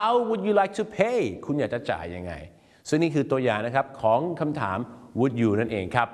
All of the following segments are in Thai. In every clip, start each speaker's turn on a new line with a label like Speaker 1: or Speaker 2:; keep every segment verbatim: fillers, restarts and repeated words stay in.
Speaker 1: How would you like to pay คุณอยากจะจ่ายยังไงซึ่งนี่คือตัวอย่างนะครับของคำถาม would you นั่นเองครับ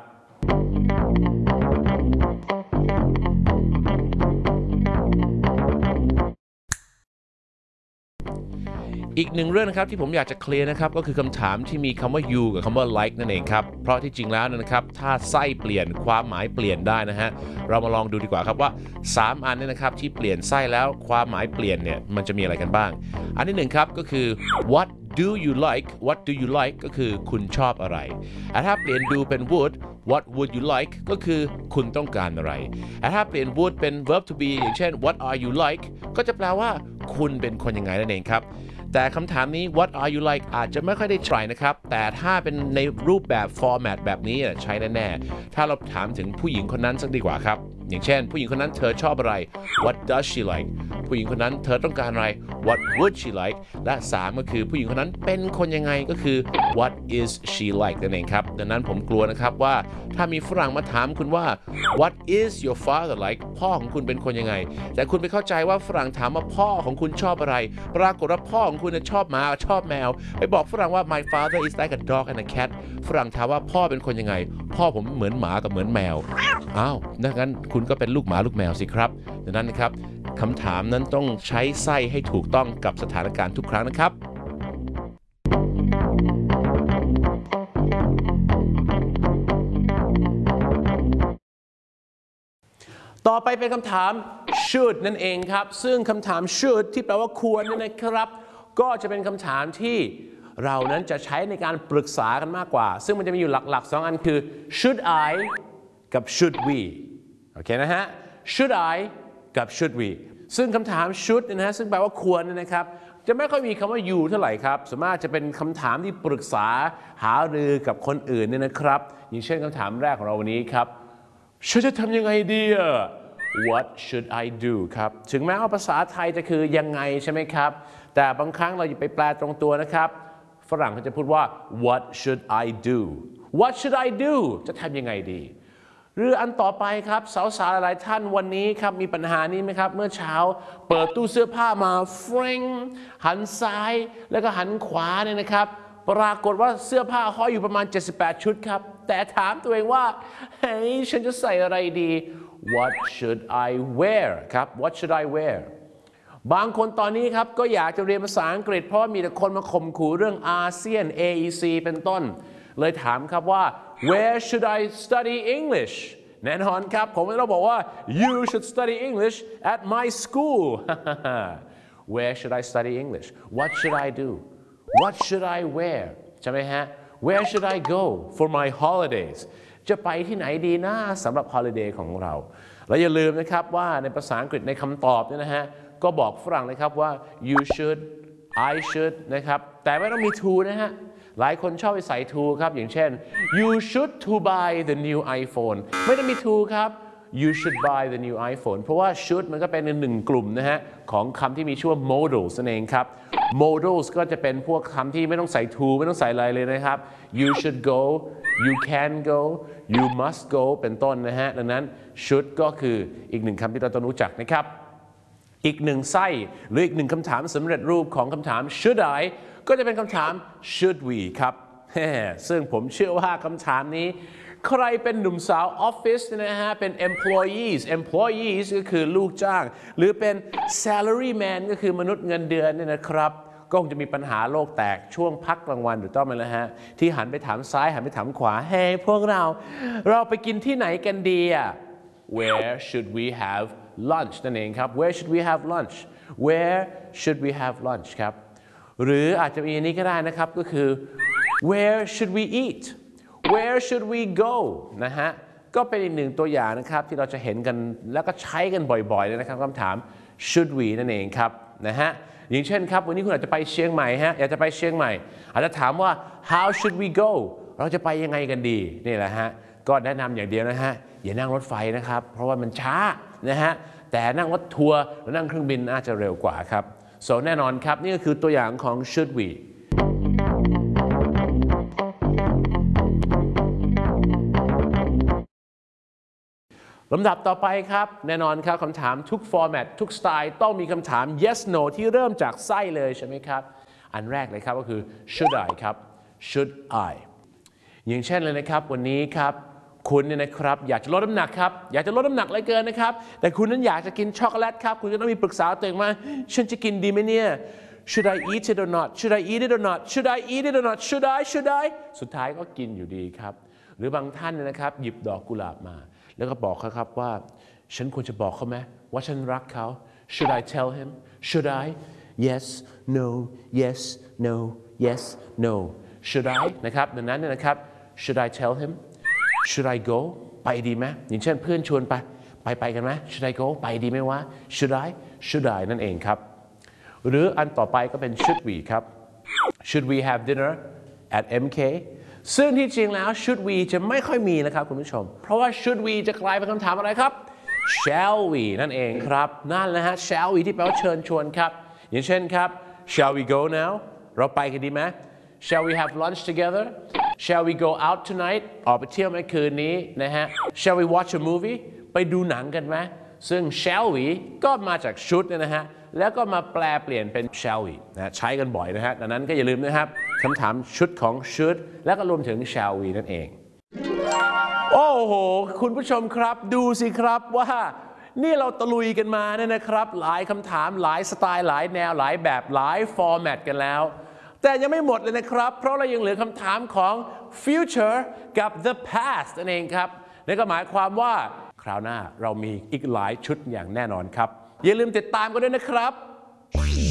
Speaker 1: อีกหนึ่งเรื่องนะครับที่ผมอยากจะเคลียร์นะครับก็คือคำถามที่มีคำว่า you กับคำว่า like นั่นเองครับเพราะที่จริงแล้วนะครับถ้าไส้เปลี่ยนความหมายเปลี่ยนได้นะฮะเรามาลองดูดีกว่าครับว่าสามอันนี้นะครับที่เปลี่ยนไส้แล้วความหมายเปลี่ยนเนี่ยมันจะมีอะไรกันบ้างอันที่หนึ่งครับก็คือ what do you like what do you like ก็คือคุณชอบอะไรแต่ถ้าเปลี่ยน do เป็น would what would you like ก็คือคุณต้องการอะไรแต่ถ้าเปลี่ยน would เป็น verb to be อย่างเช่น what are you like ก็จะแปลว่าคุณเป็นคนยังไงนั่นเองครับแต่คำถามนี้ what are you like อาจจะไม่ค่อยได้ใช้นะครับแต่ถ้าเป็นในรูปแบบ format แบบนี้ใช้แน่ๆถ้าเราถามถึงผู้หญิงคนนั้นสักดีกว่าครับอย่างเช่นผู้หญิงคนนั้นเธอชอบอะไร what does she like ผู้หญิงคนนั้นเธอต้องการอะไร what would she like และสามก็คือผู้หญิงคนนั้นเป็นคนยังไงก็คือ what is she like นั่นเองครับดังนั้นผมกลัวนะครับว่าถ้ามีฝรั่งมาถามคุณว่า what is your father like พ่อของคุณเป็นคนยังไงแต่คุณไปเข้าใจว่าฝรั่งถามว่าพ่อของคุณชอบอะไรปรากฏว่าพ่อของคุณชอบหมาชอบแมวไปบอกฝรั่งว่า my father is like a dog and a cat ฝรั่งถามว่าพ่อเป็นคนยังไงพ่อผมเหมือนหมากับเหมือนแมวอ้าวดังนั้นคุณก็เป็นลูกหมาลูกแมวสิครับดังนั้นนะครับคำถามนั้นต้องใช้ไส้ให้ถูกต้องกับสถานการณ์ทุกครั้งนะครับต่อไปเป็นคำถาม should นั่นเองครับซึ่งคำถาม should ที่แปลว่าควรนั่นนะครับก็จะเป็นคำถามที่เรานั้นจะใช้ในการปรึกษากันมากกว่าซึ่งมันจะมีอยู่หลักๆสองอันคือ should I กับ should we โอเคนะฮะ should I กับ should we ซึ่งคำถาม should นะฮะซึ่งแปลว่าควรนะครับจะไม่ค่อยมีคำว่า you เท่าไหร่ครับส่วนมากจะเป็นคำถามที่ปรึกษาหารือกับคนอื่นเนี่ยนะครับอย่างเช่นคำถามแรกของเราวันนี้ครับฉันจะทำยังไงดีอะ What should I do ครับถึงแม้ว่าภาษาไทยจะคือยังไงใช่ไหมครับแต่บางครั้งเราอย่าไปแปลตรงตัวนะครับฝรั่งเขาจะพูดว่า What should I do What should I do จะทำยังไงดีหรืออันต่อไปครับสาวๆหลายท่านวันนี้ครับมีปัญหานี้ไหมครับเมื่อเช้าเปิดตู้เสื้อผ้ามาเฟรงหันซ้ายแล้วก็หันขวาเนี่ยนะครับปรากฏว่าเสื้อผ้าห้อยอยู่ประมาณเจ็ดสิบแปดชุดครับแต่ถามตัวเองว่าเฮ้ยฉันจะใส่อะไรดี What should I wear ครับ What should I wear บางคนตอนนี้ครับก็อยากจะเรียนภาษาอังกฤษเพราะมีแต่คนมาข่มขู่เรื่องอาเซียน เอ อี ซี เป็นต้นเลยถามครับว่า Where should I study English แน่นอนครับผมเราบอกว่า You should study English at my school Where should I study English What should I do What should I wear ใช่ไหมฮะ Where should I go for my holidays จะไปที่ไหนดีนะสำหรับ holiday ของเราและอย่าลืมนะครับว่าในภาษาอังกฤษในคำตอบเนี่ยนะฮะก็บอกฝรั่งนะครับว่า you should I should นะครับแต่ไม่ต้องมี to นะฮะหลายคนชอบไปใส่ to ครับอย่างเช่น you should to buy the new iPhone ไม่ต้องมี to ครับ you should buy the new iPhone เพราะว่า should มันก็เป็นหนึ่งกลุ่มนะฮะของคำที่มีชื่อว่า modals นั่นเองครับ modals ก็จะเป็นพวกคำที่ไม่ต้องใส่ to ไม่ต้องใส่อะไรเลยนะครับ you should go you can go you must go เป็นต้นนะฮะดังนั้น should ก็คืออีกหนึ่งคำที่เราต้องรู้จักนะครับอีกหนึ่งไส้หรืออีกหนึ่งคำถามสำเร็จรูปของคำถาม should I ก็จะเป็นคำถาม should we ครับซึ่งผมเชื่อว่าคำถามนี้ใครเป็นหนุ่มสาวออฟฟิศนะฮะเป็น employees employees ก็คือลูกจ้างหรือเป็น salary man ก็คือมนุษย์เงินเดือนเนี่ยนะครับก็คงจะมีปัญหาโลกแตกช่วงพักกลางวันหรือต้องไหมล่ะฮะที่หันไปถามซ้ายหันไปถามขวาเฮ้พวกเราเราไปกินที่ไหนกันดีอ่ะ Where should we have lunch นั่นเองครับ Where should we have lunch Where should we have lunch ครับหรืออาจจะมีอันนี้ก็ได้นะครับก็คือ Where should we eat Where should we go นะฮะก็เป็นอีกหนึ่งตัวอย่างนะครับที่เราจะเห็นกันแล้วก็ใช้กันบ่อยๆเลยนะครับคำถาม should we นั่นเองครับนะฮะอย่างเช่นครับวันนี้คุณอาจจะไปเชียงใหม่ฮะอยากจะไปเชียงใหม่อาจจะถามว่า how should we go เราจะไปยังไงกันดีนี่แหละฮะก็แนะนำอย่างเดียวนะฮะอย่านั่งรถไฟนะครับเพราะว่ามันช้านะฮะแต่นั่งรถทัวร์หรือนั่งเครื่องบินน่าจะเร็วกว่าครับ so แน่นอนครับนี่ก็คือตัวอย่างของ should we ลำดับต่อไปครับแน่นอนครับคำถามทุกฟอร์แมตทุกสไตล์ต้องมีคำถาม yes no ที่เริ่มจากไส้เลยใช่ไหมครับอันแรกเลยครับก็คือ should I ครับ should I อย่างเช่นเลยนะครับวันนี้ครับคุณเนี่ยนะครับอยากจะลดน้ำหนักครับอยากจะลดน้ำหนักเลยเกินนะครับแต่คุณนั้นอยากจะกินช็อกโกแลตครับคุณจะต้องมีปรึกษาตัวเองว่าฉันจะกินดีไหมเนี่ย should I eat it or not should I eat it or not should I eat it or not should I should I สุดท้ายก็กินอยู่ดีครับหรือบางท่านเนี่ยนะครับหยิบดอกกุหลาบมาแล้วก็บอกเขาครับว่าฉันควรจะบอกเขาไหมว่าฉันรักเขา should I tell him should I yes no yes no yes no should I นะครับดังนั้นเนี่ยนะครับ should I tell him should I go ไปดีไหมอย่างเช่นเพื่อนชวนไปไปไปกันไหม should I go ไปดีไหมวะ should I should I นั่นเองครับหรืออันต่อไปก็เป็น should we ครับ should we have dinner at เอ็ม เค ซึ่งที่จริงแล้ว should we จะไม่ค่อยมีนะครับคุณผู้ชมเพราะว่า should we จะกลายเป็นคำถามอะไรครับ shall we นั่นเองครับนั่นแหละฮะ shall we ที่แปลว่าเชิญชวนครับอย่างเช่นครับ shall we go now เราไปกันดีไหม shall we have lunch together shall we go out tonight ออกไปเที่ยวไหมคืนนี้นะฮะ shall we watch a movie ไปดูหนังกันไหมซึ่ง shall we ก็มาจาก should เนี่ยนะฮะแล้วก็มาแปลเปลี่ยนเป็น shall we นะใช้กันบ่อยนะฮะดังนั้นก็อย่าลืมนะครับคำถามชุดของ should แล้วก็รวมถึง shall we นั่นเองโอ้โหคุณผู้ชมครับดูสิครับว่านี่เราตะลุยกันมาเนี่ยนะครับหลายคำถามหลายสไตล์หลายแนวหลายแบบหลายฟอร์แมตกันแล้วแต่ยังไม่หมดเลยนะครับเพราะเรายังเหลือคำถามของ future กับ the past นั่นเองครับนั่นก็หมายความว่าคราวหน้าเรามีอีกหลายชุดอย่างแน่นอนครับอย่าลืมติดตามกันด้วยนะครับ